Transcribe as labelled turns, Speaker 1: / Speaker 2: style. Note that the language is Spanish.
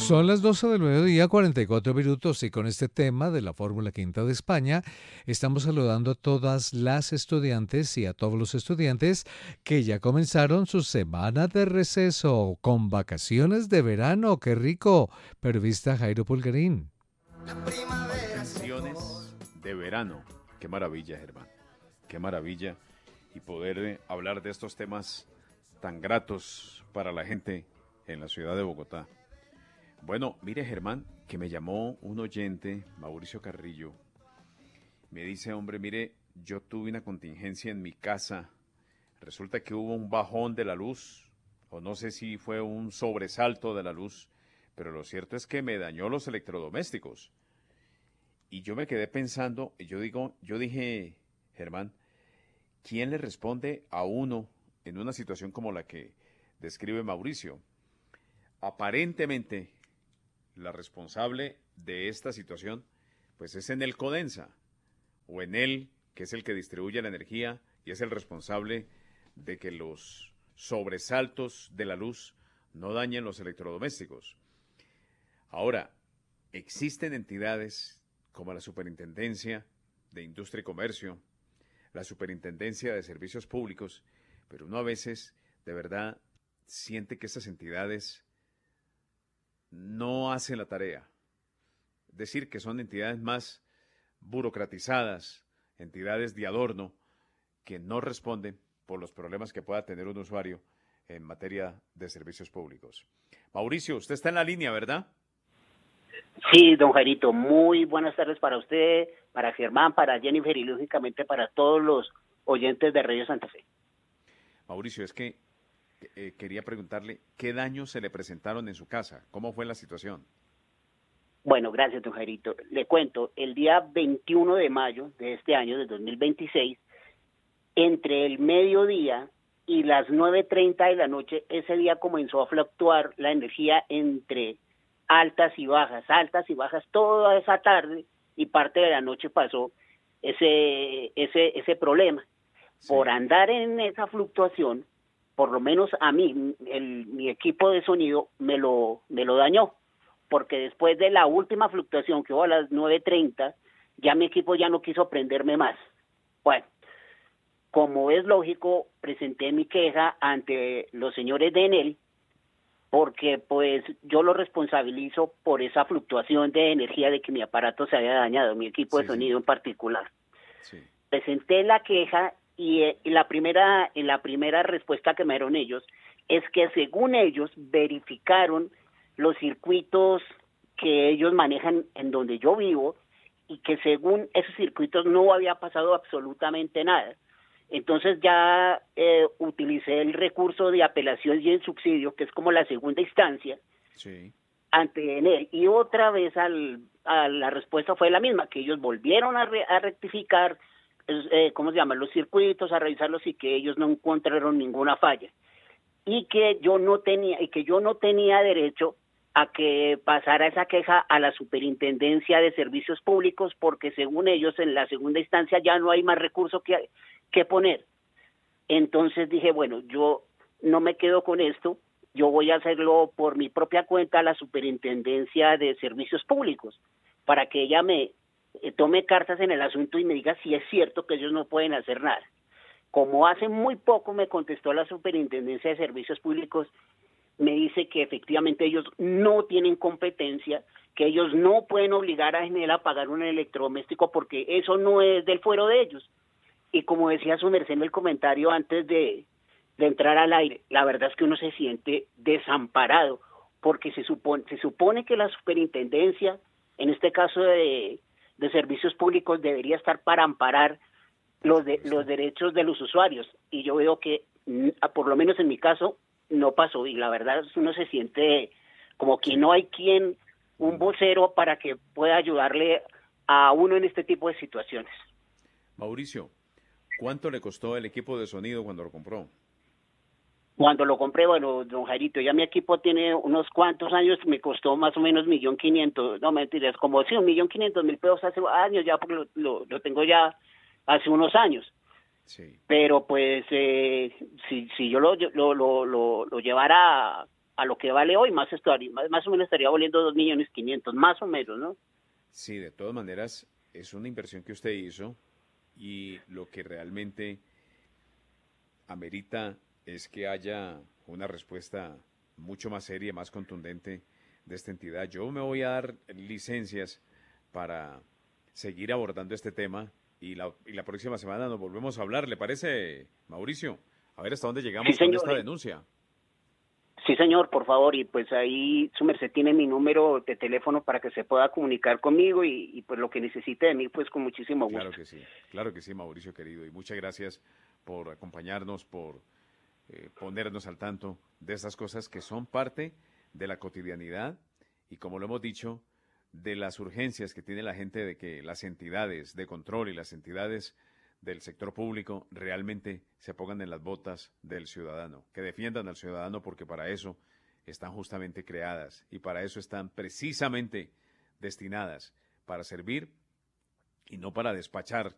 Speaker 1: Son las 12 del mediodía, 44 minutos, y con este tema de la Fórmula Quinta de España, estamos saludando a todas las estudiantes y a todos los estudiantes que ya comenzaron su semana de receso con vacaciones de verano. ¡Qué rico! Periodista Jairo Pulgarín.
Speaker 2: Vacaciones de verano. Qué maravilla, Germán. Qué maravilla. Y poder hablar de estos temas tan gratos para la gente en la ciudad de Bogotá. Bueno, mire, Germán, que me llamó un oyente, Mauricio Carrillo. Me dice, hombre, mire, yo tuve una contingencia en mi casa. Resulta que hubo un bajón de la luz, o no sé si fue un sobresalto de la luz, pero lo cierto es que me dañó los electrodomésticos. Y yo me quedé pensando, y yo dije, Germán, ¿quién le responde a uno en una situación como la que describe Mauricio? Aparentemente, la responsable de esta situación, pues es en el Codensa, o en él, que es el que distribuye la energía y es el responsable de que los sobresaltos de la luz no dañen los electrodomésticos. Ahora, existen entidades como la Superintendencia de Industria y Comercio, la Superintendencia de Servicios Públicos, pero uno a veces, de verdad, siente que estas entidades no hacen la tarea. Es decir, que son entidades más burocratizadas, entidades de adorno, que no responden por los problemas que pueda tener un usuario en materia de servicios públicos. Mauricio, usted está en la línea, ¿verdad?
Speaker 3: Sí, don Jairito, muy buenas tardes para usted, para Germán, para Jennifer y lógicamente para todos los oyentes de Radio Santa Fe.
Speaker 2: Mauricio, es que quería preguntarle qué daños se le presentaron en su casa, cómo fue la situación.
Speaker 3: Bueno, gracias, don Jairito. Le cuento, el día 21 de mayo de este año, del 2026, entre el mediodía y las 9:30 de la noche, ese día comenzó a fluctuar la energía entre altas y bajas, toda esa tarde y parte de la noche pasó ese problema. Sí. Por andar en esa fluctuación, por lo menos a mí, mi equipo de sonido me lo dañó, porque después de la última fluctuación que hubo a las 9:30, ya mi equipo ya no quiso prenderme más. Bueno, como es lógico, presenté mi queja ante los señores de Enel, porque pues yo lo responsabilizo por esa fluctuación de energía de que mi aparato se había dañado, mi equipo de sonido en particular. Sí. Presenté la queja y la primera respuesta que me dieron ellos es que según ellos verificaron los circuitos que ellos manejan en donde yo vivo y que según esos circuitos no había pasado absolutamente nada. Entonces ya utilicé el recurso de apelación y el subsidio, que es como la segunda instancia, sí, ante Enel. Y otra vez la respuesta fue la misma, que ellos volvieron a rectificar, los circuitos, a revisarlos y que ellos no encontraron ninguna falla. Y que yo no tenía derecho a que pasara esa queja a la Superintendencia de Servicios Públicos, porque según ellos en la segunda instancia ya no hay más recursos que poner. Entonces dije, bueno, yo no me quedo con esto, yo voy a hacerlo por mi propia cuenta a la Superintendencia de Servicios Públicos, para que ella me tome cartas en el asunto y me diga si es cierto que ellos no pueden hacer nada. Como hace muy poco me contestó la Superintendencia de Servicios Públicos, me dice que efectivamente ellos no tienen competencia, que ellos no pueden obligar a Enel a pagar un electrodoméstico porque eso no es del fuero de ellos. Y como decía su merced en el comentario antes de entrar al aire, la verdad es que uno se siente desamparado, porque se supone que la superintendencia, en este caso de servicios públicos, debería estar para amparar los derechos de los usuarios. Y yo veo que, por lo menos en mi caso, no pasó. Y la verdad uno se siente como que no hay un vocero para que pueda ayudarle a uno en este tipo de situaciones.
Speaker 2: Mauricio, ¿cuánto le costó el equipo de sonido cuando lo compró?
Speaker 3: Cuando lo compré, bueno, don Jairito, ya mi equipo tiene unos cuantos años, me costó más o menos 1.500.000, no mentiras, como sí, 1.500.000 pesos hace años ya, porque lo tengo ya hace unos años. Sí. Pero pues si yo lo llevara a lo que vale hoy, más o menos estaría valiendo 2.500.000, más o menos, ¿no?
Speaker 2: Sí, de todas maneras, es una inversión que usted hizo y lo que realmente amerita es que haya una respuesta mucho más seria, más contundente de esta entidad. Yo me voy a dar licencias para seguir abordando este tema y la próxima semana nos volvemos a hablar. ¿Le parece, Mauricio? A ver hasta dónde
Speaker 3: Sí,
Speaker 2: llegamos con
Speaker 3: señor.
Speaker 2: esta denuncia.
Speaker 3: Sí, señor, por favor, y pues ahí su merced tiene mi número de teléfono para que se pueda comunicar conmigo y pues lo que necesite de mí, pues con muchísimo gusto.
Speaker 2: Claro que sí, Mauricio querido, y muchas gracias por acompañarnos, por ponernos al tanto de estas cosas que son parte de la cotidianidad y, como lo hemos dicho, de las urgencias que tiene la gente de que las entidades de control y las entidades del sector público realmente se pongan en las botas del ciudadano, que defiendan al ciudadano, porque para eso están justamente creadas y para eso están precisamente destinadas, para servir y no para despachar